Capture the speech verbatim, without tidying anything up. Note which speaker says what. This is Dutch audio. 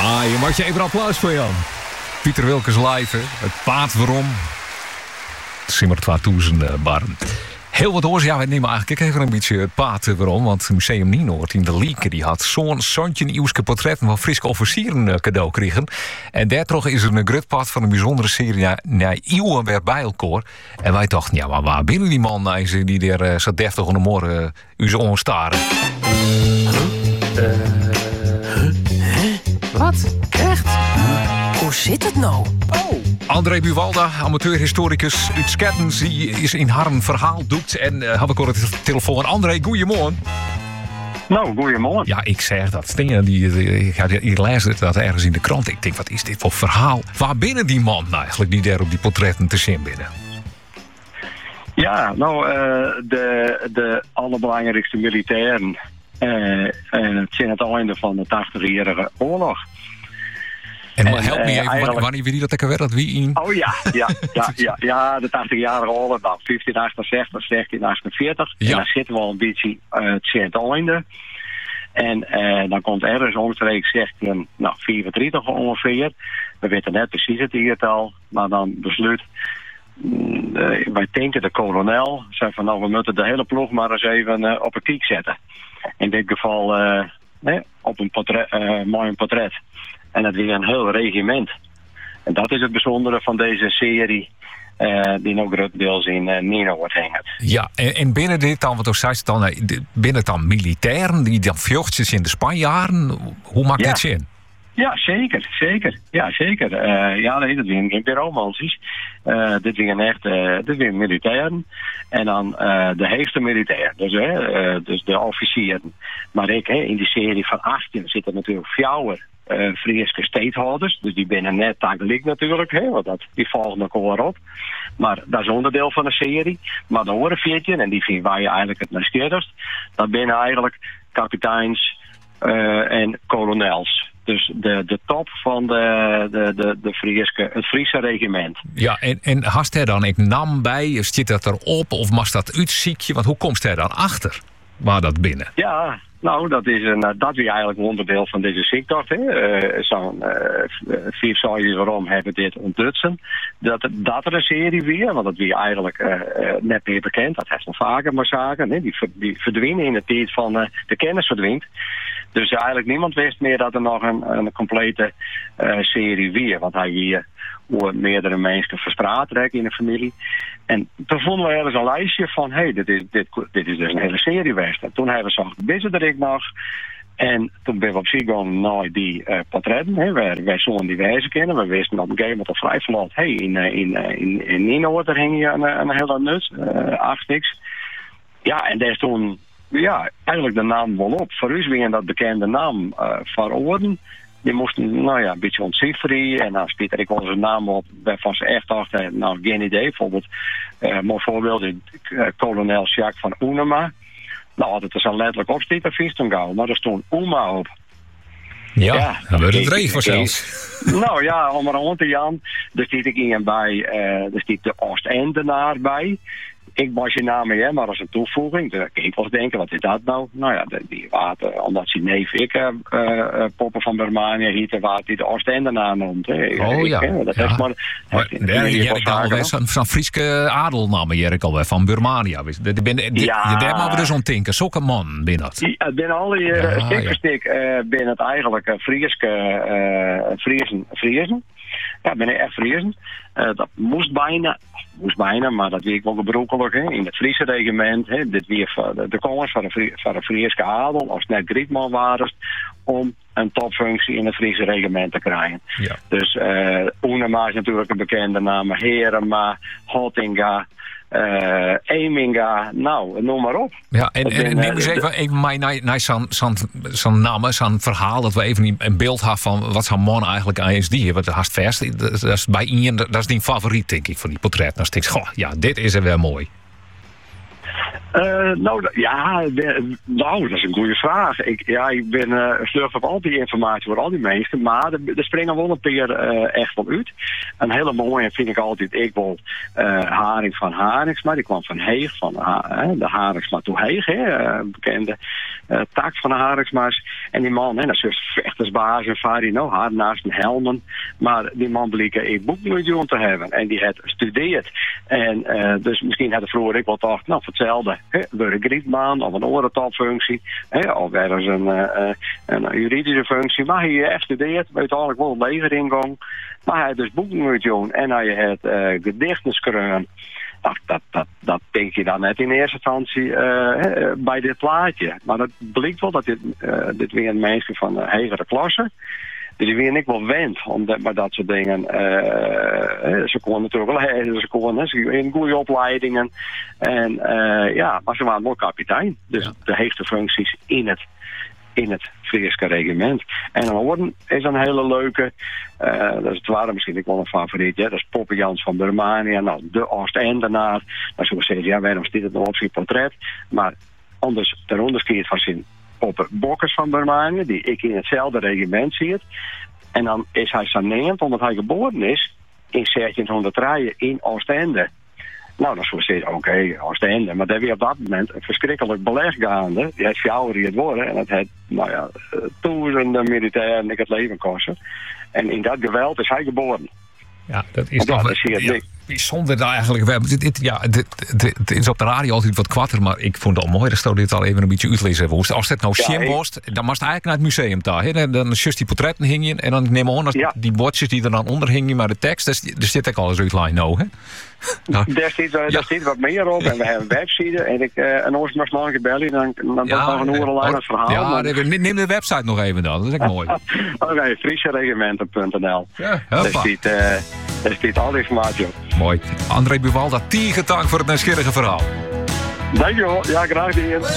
Speaker 1: Ah, je mag je even applaus voor Jan. Pieter Wilkes live, hè? Het paard waarom. Simmer tweeduizend barren. Heel wat oors, ja, we nemen eigenlijk even een beetje het paard waarom. Want het Museum Nienoord in de Lieke die had zo'n zontje nieuwske portretten van Friese officieren cadeau kregen. En daardoor is er een grutpad van een bijzondere serie naar, naar Eeuwen weer bij elkaar. En wij dachten, ja, maar waar binnen die man nou, die er uh, zo deftig onder morgen uh, u zo onstaren?
Speaker 2: Uh, huh? Wat? Echt? Hoe zit het nou?
Speaker 1: Oh. André Buwalda, amateurhistoricus uit Skettens, die is in haar verhaal doet. En uh, heb ik al de telefoon. André, goeiemorgen.
Speaker 3: Nou, goeiemorgen.
Speaker 1: Ja, ik zeg dat. Stingen, die, die, die, die leest dat ergens in de krant. Ik denk, wat is dit voor verhaal? Waar binnen die man eigenlijk, die daar op die portretten te zien binnen?
Speaker 3: Ja, nou, uh, de, de allerbelangrijkste militairen. Uh, uh, het zijn het einde van de tachtigjarige oorlog.
Speaker 1: En, en help me even, eigenlijk... wanneer wie dat ik er dat wie in?
Speaker 3: Oh ja, ja, ja, ja, ja de tachtigjarige oorlog, nou, vijftien achtenzestig, zestien achtenveertig. Ja. En dan zitten we al een beetje uh, het einde. En uh, dan komt ergens omstreeks zestien, nou, vierentwintig ongeveer. We weten net precies het hiertal, maar dan besluit. Uh, wij denken de kolonel, zei van nou, we moeten de hele ploeg maar eens even uh, op een kiek zetten. In dit geval uh, nee, op een portret, uh, mooi een portret. En dat weer een heel regiment. En dat is het bijzondere van deze serie. Uh, die nog grotendeels in uh, Nienoord hangt.
Speaker 1: Ja, en, en binnen dit dan, wat ook zei het dan, binnen dan militairen die dan vluchtjes in de Spanjaarden. Hoe maakt
Speaker 3: ja.
Speaker 1: dit zin?
Speaker 3: Ja, zeker, zeker. Ja, zeker. Uh, ja, nee, dat zijn geen romanties. Uh, dit zijn echt, uh, dit zijn militairen. En dan uh, de heegste militair. Dus, uh, dus de officieren. Maar ik, hè, in die serie van achttien zitten natuurlijk fjouwer. Uh, Friese steedhouders, dus die binnen net tegelijk natuurlijk, hè, want dat, die volgen elkaar op. Maar dat is onderdeel van de serie. Maar de andere veertien, en die vinden wij eigenlijk het nieuwsgierigst, dat binnen eigenlijk kapiteins uh, en kolonels. Dus de, de top van de, de, de, de Friese, het Friese regiment.
Speaker 1: Ja, en, en hast er dan ik nam bij, zit dat erop, of mag dat uitziekje? Want hoe komt hij dan achter? Waar dat binnen?
Speaker 3: Ja, nou, dat is een, dat is eigenlijk een onderdeel van deze ziektocht. Uh, Zo'n uh, vier zoiets waarom hebben dit ontdutsen. Dat, dat er een serie weer, want dat weer eigenlijk uh, net meer bekend. Dat heeft nog vaker maar zaken. Hè? Die, die verdwijnen in de tijd van uh, de kennis verdwijnt. Dus eigenlijk niemand wist meer dat er nog een, een complete uh, serie weer. Want hij hier hoe meerdere mensen verspraat in de familie. En toen vonden we ergens een lijstje van, hé, hey, dit, is, dit, dit is dus een hele serie geweest. En toen hebben we gezegd, wisten er ik nog. En toen ben we op zich gegaan naar die uh, portretten. Hè. Wij, wij zouden die wijze kennen. We wisten op een gegeven moment al vrij verlaat. Hé, hey, in, in, in, in Nienoord daar hing je een, een hele nut, uh, acht niks. Ja, en daar is toen ja, eigenlijk de naam wel op. Voor ons weer dat bekende naam uh, van Oorden. Die moesten, nou ja, een beetje ontcijferen. En als Pieter ik onze naam op, waarvan ze echt dachten, nou, geen idee. Bijvoorbeeld, uh, mooi voorbeeld, uh, kolonel Jacques van Oenema. Nou, had het er zo letterlijk op stiet, dat vies toen gauw. Maar er stond Oema op.
Speaker 1: Ja, ja dan werd het regen zelfs.
Speaker 3: Nou ja, om er rond te Jan. Er zit ik in bij, uh, er zit de Oostendenaar bij. Ik was je naam mee, hè, maar als een toevoeging. Dan kun je wel denken, wat is dat nou? Nou ja, die water, omdat ze neef ik uh, uh, poppen van Bermania hieten, waar die de Oostendenaar noemt. Hè.
Speaker 1: Oh ik,
Speaker 3: ja.
Speaker 1: Hè,
Speaker 3: dat
Speaker 1: ja.
Speaker 3: is maar,
Speaker 1: maar
Speaker 3: het,
Speaker 1: daar Jerk alweer zo'n zo Frieske adelnamen, Jerk alweer, van Burmania. Die ben, die, ja. Daar maken we dus ontinken. Zulke man binnen het.
Speaker 3: Ja, binnen al die uh, ja, stik voor stik uh, binnen het eigenlijk uh, Frieske uh, Friesen. Friesen. Ja, ben ik echt Friesen. Uh, dat moest bijna, moest bijna, maar dat weet ik wel gebrokkelijk, hè, in het Friese regiment. Hè, dit weer de, de konings van de, van de Friese adel, als het net Grietman waren, om een topfunctie in het Friese regiment te krijgen. Ja. Dus uh, Oenema is natuurlijk een bekende naam, Herema, Hottinga, Uh, Eminga, nou, noem maar op.
Speaker 1: Ja, en, en, en neem eens even, even mij naar, naar zo'n, zo'n, zo'n naam, zo'n verhaal, dat we even een beeld hebben van wat zo'n man eigenlijk aan is die. Wat haast vers, dat is bij Ian, dat is die favoriet, denk ik, van die portret. Dan denk ik, goh, ja, dit is er wel mooi.
Speaker 3: Uh, nou, ja, de, nou, dat is een goede vraag. Ik, ja, ik ben uh, slurf op al die informatie voor al die mensen, maar er, er springen wel een paar uh, echt wel uit. Een hele mooie vind ik altijd, ik wil uh, Haring van Haringsma, die kwam van Heeg, van uh, de Haringsma toe Heeg, hè, uh, bekende uh, tak van de Haringsma's. En die man, hè, dat is vechtersbaas en Farino, haar naast een helmen, maar die man bleek een boekmiljoen te hebben en die had gestudeerd. En uh, dus misschien had de vroeger ik wel dacht, nou, hetzelfde. Door een grietbaan of een oorentaalfunctie, of ergens een, uh, een juridische functie. Maar hij heeft gestudeerd, weet eigenlijk wel een legeringang. Maar hij had dus boekmiljoen en hij had uh, gedichten schreven. Dat, dat, dat, dat denk je dan net in eerste instantie uh, bij dit plaatje. Maar dat blijkt wel dat dit, uh, dit weer een meisje van een hegere klasse. Dus die weer ik wel wend, omdat maar dat soort dingen. Uh, ze konden natuurlijk wel lezen, ze konden ze in goede opleidingen. En uh, ja, maar ze waren wel kapitein. Dus ja. De heegste functies in het, in het Frieske regiment. En dan Orden is een hele leuke. Uh, dat is het waren misschien ik wel een favoriet. Ja? Dat is Poppe Jans van Burmania. Nou, de Oostendenaar. Nou, zoals zeggen, ja, waarom stiet het nog op zijn portret? Maar anders, ten onderscheid van zijn Poppe Bokkers van Burmania, die ik in hetzelfde regiment zie. En dan is hij saneerd omdat hij geboren is in zestienhonderddrie in Oostende. Nou, dan zou je zeggen, oké, okay, Oostende. Maar daar weer op dat moment een verschrikkelijk beleg gaande. Die heeft fjouwer het worden. En het heeft, nou ja, duizenden militairen het leven kosten. En in dat geweld is hij geboren.
Speaker 1: Ja, dat is toch ja, ja, bijzonder eigenlijk. We hebben dit, dit, ja, dit, dit, dit is op de radio altijd wat kwatter, maar ik vond het al mooi dat je dit al even een beetje uitlezen hebben. Als het nou shim was, dan moest eigenlijk naar het museum daar. Dan, dan just die portretten hingen en dan neem aan dat ja. die bordjes die er dan onder hingen, maar de tekst, daar zit ik alles uitlijn nou, hè?
Speaker 3: Nou, daar zit, uh, ja. zit wat meer op en we hebben een website en ik uh, en ons nog nog een bellen, dan dan wordt ja, nog een orenlijn het verhaal.
Speaker 1: Ja, maar... neem de website nog even dan, dat is echt mooi.
Speaker 3: Oké, okay, frieseregimenten punt n l.
Speaker 1: Ja,
Speaker 3: daar zit uh, daar zit alle informatie op.
Speaker 1: Mooi. André Buwalda, tien gedankt voor het nieuwsgierige verhaal.
Speaker 3: Dankjewel, ja, graag gedaan.